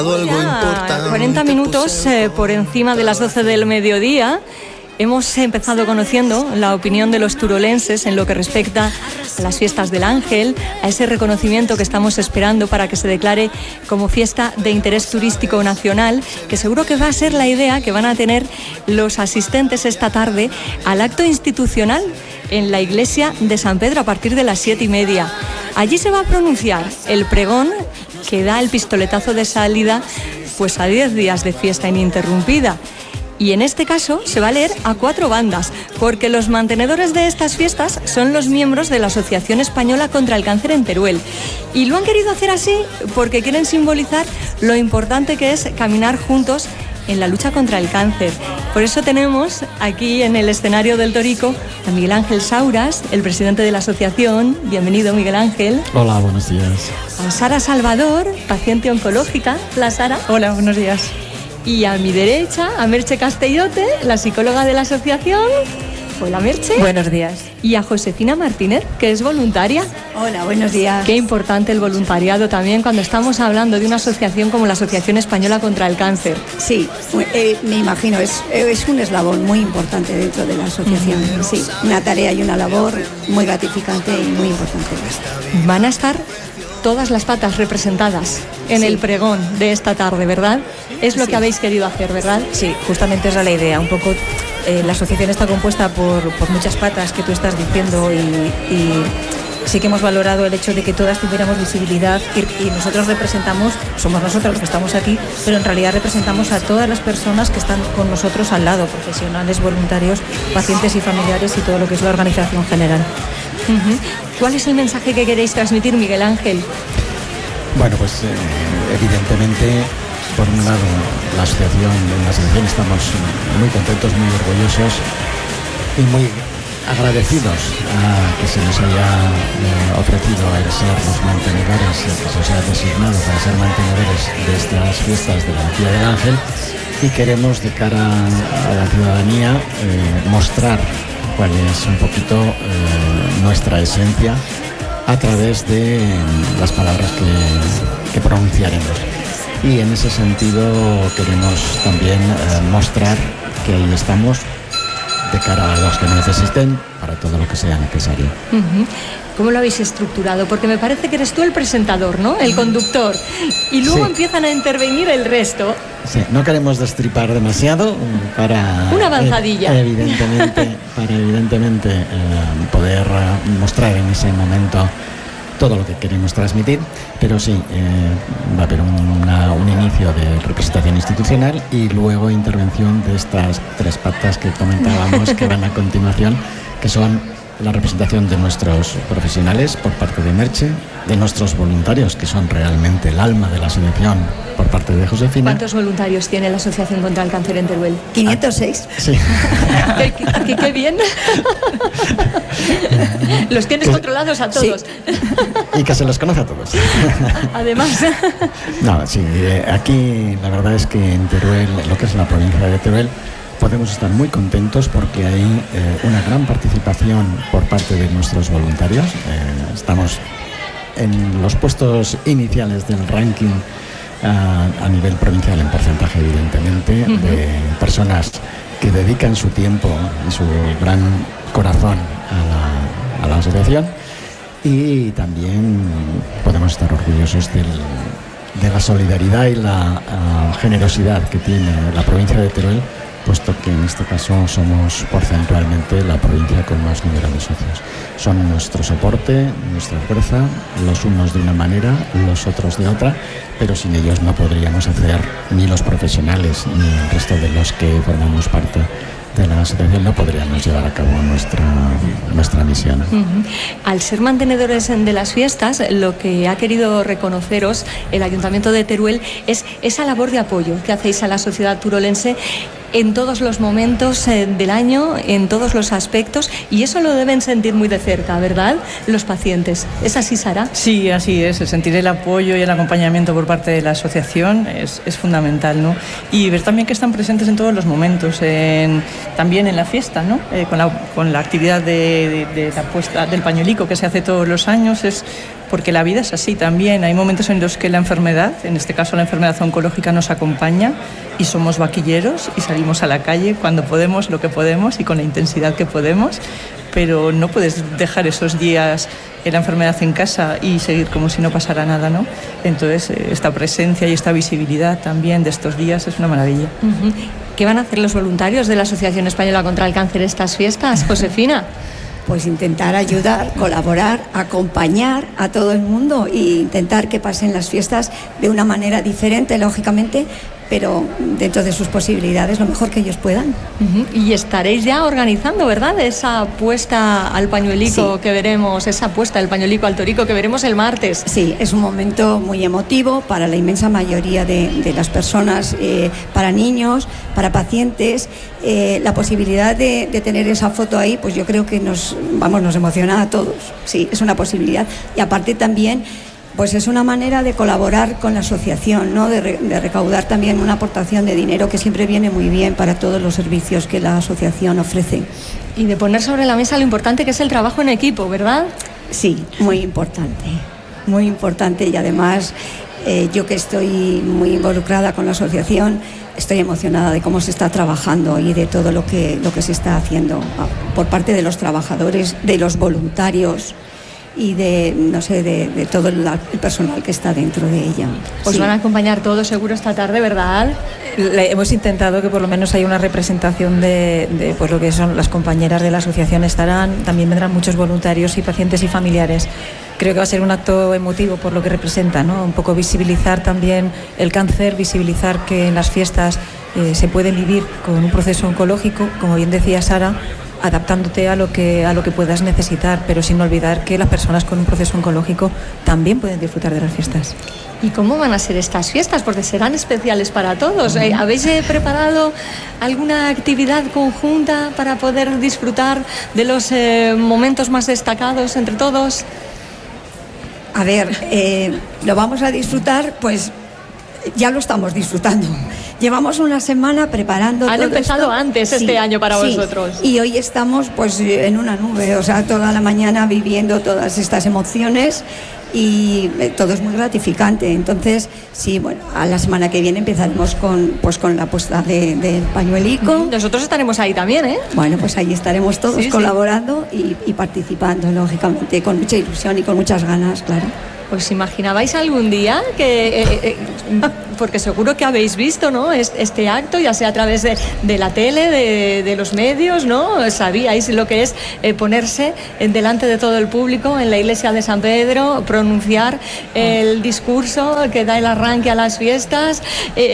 Ya 40 minutos por encima de las 12 del mediodía. Hemos empezado conociendo la opinión de los turolenses en lo que respecta a las fiestas del Ángel, a ese reconocimiento que estamos esperando para que se declare como fiesta de interés turístico nacional, que seguro que va a ser la idea que van a tener los asistentes esta tarde al acto institucional en la iglesia de San Pedro a partir de las 7:30. Allí se va a pronunciar el pregón que da el pistoletazo de salida pues a 10 días de fiesta ininterrumpida. Y en este caso se va a leer a 4 bandas, porque los mantenedores de estas fiestas son los miembros de la Asociación Española contra el Cáncer en Teruel. Y lo han querido hacer así porque quieren simbolizar lo importante que es caminar juntos en la lucha contra el cáncer. Por eso tenemos aquí en el escenario del Torico a Miguel Ángel Sauras, el presidente de la asociación. Bienvenido, Miguel Ángel. Hola, buenos días. A Sara Salvador, paciente oncológica. Hola, Sara. Hola, buenos días. Y a mi derecha, a Merche Castellote, la psicóloga de la asociación. Hola, Merche. Buenos días. Y a Josefina Martínez, que es voluntaria. Hola, buenos días. Qué importante el voluntariado también cuando estamos hablando de una asociación como la Asociación Española contra el Cáncer. Sí, me imagino, es un eslabón muy importante dentro de la asociación. Sí, una tarea y una labor muy gratificante y muy importante. Van a estar todas las patas representadas en el pregón de esta tarde, ¿verdad? Es lo que habéis querido hacer, ¿verdad? Sí, justamente esa es la idea. Un poco la asociación está compuesta por muchas patas que tú estás diciendo y sí que hemos valorado el hecho de que todas tuviéramos visibilidad y nosotros somos nosotros los que estamos aquí, pero en realidad representamos a todas las personas que están con nosotros al lado, profesionales, voluntarios, pacientes y familiares y todo lo que es la organización general. ¿Cuál es el mensaje que queréis transmitir, Miguel Ángel? Bueno, pues evidentemente, por un lado, en la asociación estamos muy contentos, muy orgullosos y muy agradecidos a que se nos haya ofrecido el ser los mantenedores, que se nos haya designado para ser mantenedores de estas fiestas de la Día del Ángel, y queremos de cara a la ciudadanía mostrar cuál es un poquito nuestra esencia a través de las palabras que pronunciaremos. Y en ese sentido queremos también mostrar que ahí estamos de cara a los que nos asisten para todo lo que sea necesario. ¿Cómo lo habéis estructurado? Porque me parece que eres tú el presentador, ¿no? El conductor. Y luego empiezan a intervenir el resto. Sí, no queremos destripar demasiado para... Una avanzadilla. Para evidentemente poder mostrar en ese momento todo lo que queremos transmitir, pero sí, va a haber un inicio de representación institucional y luego intervención de estas 3 patas que comentábamos que van a continuación, que son la representación de nuestros profesionales por parte de Merche, de nuestros voluntarios, que son realmente el alma de la asociación, por parte de Josefina. ¿Cuántos voluntarios tiene la Asociación contra el Cáncer en Teruel? 506. Sí. ¡Qué bien! Los tienes controlados a todos. Sí. Y que se los conoce a todos. Además. No, sí, aquí la verdad es que en Teruel, lo que es la provincia de Teruel, podemos estar muy contentos porque hay una gran participación por parte de nuestros voluntarios. Estamos en los puestos iniciales del ranking a nivel provincial en porcentaje, evidentemente, de personas que dedican su tiempo y su gran corazón a la asociación. Y también podemos estar orgullosos de la solidaridad y la generosidad que tiene la provincia de Teruel, puesto que en este caso somos porcentualmente la provincia con más número de socios. Son nuestro soporte, nuestra fuerza, los unos de una manera, los otros de otra, pero sin ellos no podríamos hacer, ni los profesionales ni el resto de los que formamos parte de la asociación, no podríamos llevar a cabo nuestra misión. Al ser mantenedores de las fiestas, lo que ha querido reconoceros el Ayuntamiento de Teruel es esa labor de apoyo que hacéis a la sociedad turolense en todos los momentos del año, en todos los aspectos, y eso lo deben sentir muy de cerca, ¿verdad? Los pacientes. ¿Es así, Sara? Sí, así es. El sentir el apoyo y el acompañamiento por parte de la asociación es fundamental, ¿no? Y ver también que están presentes en todos los momentos, también en la fiesta, ¿no? Con la actividad de la puesta del pañuelico que se hace todos los años, es porque la vida es así también. Hay momentos en los que la enfermedad, en este caso la enfermedad oncológica, nos acompaña y somos vaquilleros y salimos a la calle cuando podemos, lo que podemos y con la intensidad que podemos, pero no puedes dejar esos días la enfermedad en casa y seguir como si no pasara nada, ¿no? Entonces, esta presencia y esta visibilidad también de estos días es una maravilla. Uh-huh. ¿Qué van a hacer los voluntarios de la Asociación Española contra el Cáncer estas fiestas, Josefina? Pues intentar ayudar, colaborar, acompañar a todo el mundo e intentar que pasen las fiestas de una manera diferente, lógicamente, pero dentro de sus posibilidades, lo mejor que ellos puedan. Uh-huh. Y estaréis ya organizando, ¿verdad?, esa puesta al pañuelico, sí, que veremos, esa puesta del pañuelico al torico que veremos el martes. Sí, es un momento muy emotivo para la inmensa mayoría de las personas, para niños, para pacientes. La posibilidad de tener esa foto ahí, pues yo creo que nos emociona a todos. Sí, es una posibilidad. Y aparte también, pues es una manera de colaborar con la asociación, ¿no? De recaudar también una aportación de dinero que siempre viene muy bien para todos los servicios que la asociación ofrece. Y de poner sobre la mesa lo importante que es el trabajo en equipo, ¿verdad? Sí, muy importante y además yo que estoy muy involucrada con la asociación, estoy emocionada de cómo se está trabajando y de todo lo que se está haciendo por parte de los trabajadores, de los voluntarios y de todo el personal que está dentro de ella. Os van a acompañar todos seguro esta tarde, ¿verdad? Hemos intentado que por lo menos haya una representación de pues lo que son las compañeras de la asociación estarán, también vendrán muchos voluntarios y pacientes y familiares. Creo que va a ser un acto emotivo por lo que representa, ¿no? Un poco visibilizar también el cáncer, visibilizar que en las fiestas se puede vivir con un proceso oncológico, como bien decía Sara, adaptándote a lo que puedas necesitar, pero sin olvidar que las personas con un proceso oncológico también pueden disfrutar de las fiestas. ¿Y cómo van a ser estas fiestas? Porque serán especiales para todos. ¿Habéis preparado alguna actividad conjunta para poder disfrutar de los momentos más destacados entre todos? A ver, lo vamos a disfrutar, pues ya lo estamos disfrutando. Llevamos una semana preparando todo. Han empezado esto antes este año para vosotros. Y hoy estamos pues en una nube, o sea, toda la mañana viviendo todas estas emociones y todo es muy gratificante. Entonces, sí, bueno, a la semana que viene empezaremos con la puesta del pañuelico. Nosotros estaremos ahí también, ¿eh? Bueno, pues ahí estaremos todos colaborando y participando, lógicamente, con mucha ilusión y con muchas ganas, claro. ¿Os imaginabais algún día que, porque seguro que habéis visto, ¿no?, este acto, ya sea a través de la tele, de los medios, ¿no? Sabíais lo que es ponerse delante de todo el público en la iglesia de San Pedro, pronunciar el discurso que da el arranque a las fiestas.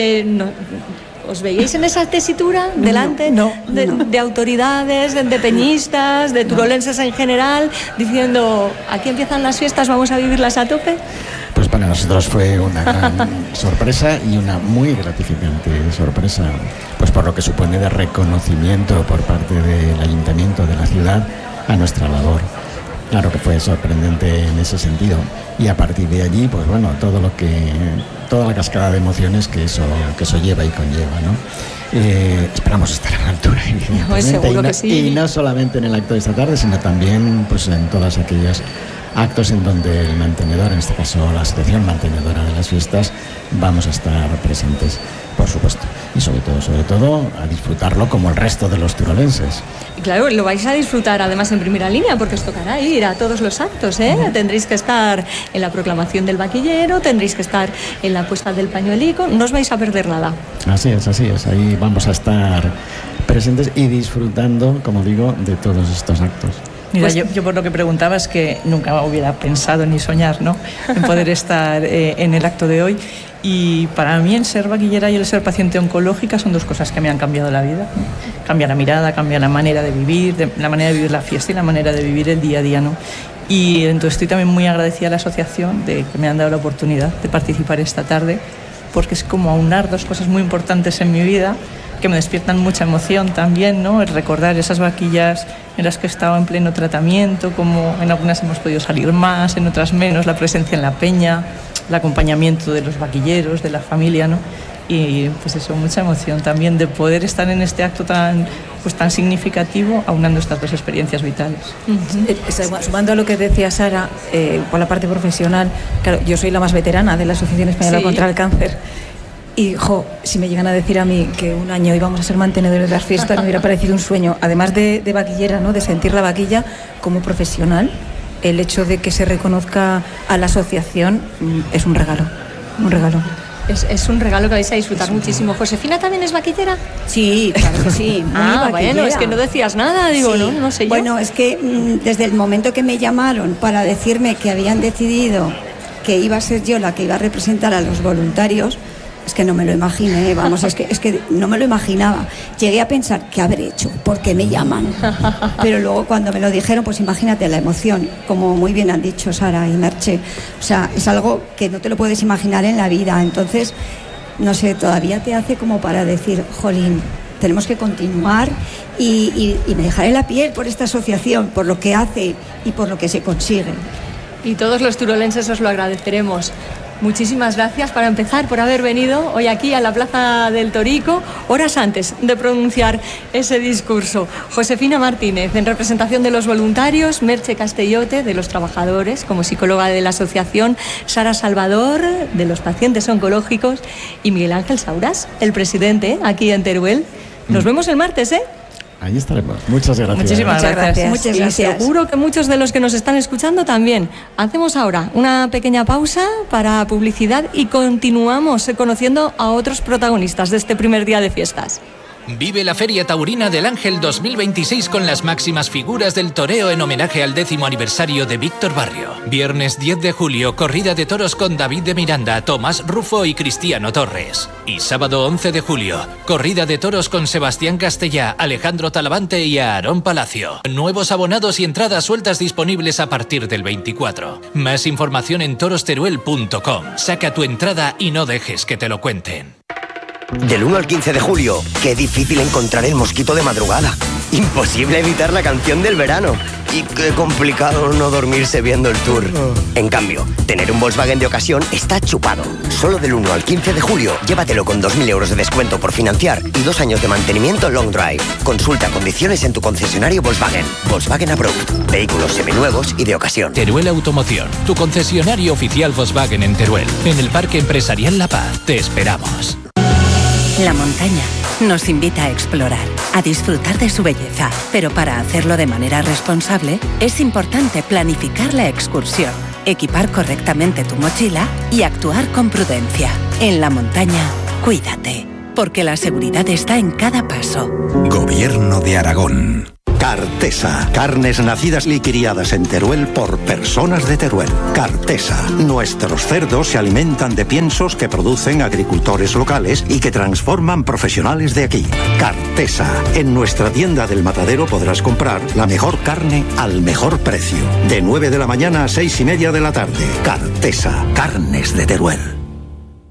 ¿Os veíais en esa tesitura delante de autoridades, de peñistas, de turolenses en general, diciendo, aquí empiezan las fiestas, vamos a vivirlas a tope? Pues para nosotros fue una gran sorpresa y una muy gratificante sorpresa, pues por lo que supone de reconocimiento por parte del ayuntamiento de la ciudad a nuestra labor. Claro que fue sorprendente en ese sentido y a partir de allí, pues bueno, toda la cascada de emociones que eso lleva y conlleva, ¿no? Esperamos estar a la altura, seguro que sí. Y no solamente en el acto de esta tarde, sino también pues en todos aquellos actos en donde el mantenedor, en este caso la asociación mantenedora de las fiestas, vamos a estar presentes, por supuesto, y sobre todo a disfrutarlo como el resto de los turolenses. Y claro, lo vais a disfrutar además en primera línea, porque os tocará ir a todos los actos, ¿eh? Tendréis que estar en la proclamación del vaquillero, tendréis que estar en la puesta del pañuelico, no os vais a perder nada. Así es, ahí vamos a estar presentes y disfrutando, como digo, de todos estos actos. Mira, yo por lo que preguntaba es que nunca hubiera pensado ni soñar, ¿no?, en poder estar en el acto de hoy. Y para mí el ser vaquillera y el ser paciente oncológica son dos cosas que me han cambiado la vida. Cambia la mirada, cambia la manera de vivir, la manera de vivir la fiesta y la manera de vivir el día a día, ¿no? Y entonces estoy también muy agradecida a la asociación de que me han dado la oportunidad de participar esta tarde, porque es como aunar dos cosas muy importantes en mi vida que me despiertan mucha emoción también, ¿no? El recordar esas vaquillas en las que he estado en pleno tratamiento, como en algunas hemos podido salir más, en otras menos, la presencia en la peña, el acompañamiento de los vaquilleros, de la familia, ¿no? Y pues eso, mucha emoción también de poder estar en este acto tan pues tan significativo aunando estas dos experiencias vitales. Sumando a lo que decía Sara, por la parte profesional, claro, yo soy la más veterana de la Asociación Española contra el Cáncer. Y, si me llegan a decir a mí que un año íbamos a ser mantenedores de las fiestas, me hubiera parecido un sueño. Además de vaquillera, ¿no?, de sentir la vaquilla como profesional, el hecho de que se reconozca a la asociación es un regalo, un regalo. Es un regalo que vais a disfrutar muchísimo. ¿Josefina también es vaquillera? Sí, claro que sí. Muy vaquillera. Bueno, es que no decías nada, digo, sí. no sé yo. Bueno, es que desde el momento que me llamaron para decirme que habían decidido que iba a ser yo la que iba a representar a los voluntarios, es que no me lo imaginé, vamos, es que no me lo imaginaba. Llegué a pensar, ¿qué habré hecho? ¿Por qué me llaman? Pero luego cuando me lo dijeron, pues imagínate la emoción, como muy bien han dicho Sara y Merche. O sea, es algo que no te lo puedes imaginar en la vida. Entonces, no sé, todavía te hace como para decir, jolín, tenemos que continuar y me dejaré la piel por esta asociación, por lo que hace y por lo que se consigue. Y todos los turolenses os lo agradeceremos. Muchísimas gracias, para empezar, por haber venido hoy aquí a la Plaza del Torico, horas antes de pronunciar ese discurso. Josefina Martínez, en representación de los voluntarios, Merche Castellote, de los trabajadores, como psicóloga de la asociación, Sara Salvador, de los pacientes oncológicos, y Miguel Ángel Sauras, el presidente, aquí en Teruel. Nos vemos el martes, ¿eh? Ahí estaremos. Muchas gracias. Muchísimas gracias. Muchas gracias. Y seguro que muchos de los que nos están escuchando también. Hacemos ahora una pequeña pausa para publicidad y continuamos conociendo a otros protagonistas de este primer día de fiestas. Vive la Feria Taurina del Ángel 2026 con las máximas figuras del toreo en homenaje al 10º aniversario de Víctor Barrio. Viernes 10 de julio, corrida de toros con David de Miranda, Tomás Rufo y Cristiano Torres. Y sábado 11 de julio, corrida de toros con Sebastián Castellá, Alejandro Talavante y Aarón Palacio. Nuevos abonados y entradas sueltas disponibles a partir del 24. Más información en torosteruel.com. Saca tu entrada y no dejes que te lo cuenten. Del 1 al 15 de julio, qué difícil encontrar el mosquito de madrugada. Imposible evitar la canción del verano. Y qué complicado no dormirse viendo el tour. En cambio, tener un Volkswagen de ocasión está chupado. Solo del 1 al 15 de julio, llévatelo con 2.000 euros de descuento por financiar y 2 años de mantenimiento long drive. Consulta condiciones en tu concesionario Volkswagen. Volkswagen Approved. Vehículos seminuevos y de ocasión. Teruel Automoción, tu concesionario oficial Volkswagen en Teruel. En el Parque Empresarial La Paz. Te esperamos. La montaña nos invita a explorar, a disfrutar de su belleza, pero para hacerlo de manera responsable es importante planificar la excursión, equipar correctamente tu mochila y actuar con prudencia. En la montaña, cuídate, porque la seguridad está en cada paso. Gobierno de Aragón. Cartesa, carnes nacidas y criadas en Teruel por personas de Teruel. Cartesa, nuestros cerdos se alimentan de piensos que producen agricultores locales y que transforman profesionales de aquí. Cartesa, en nuestra tienda del Matadero podrás comprar la mejor carne al mejor precio. De 9 de la mañana a 6:30 de la tarde. Cartesa, carnes de Teruel.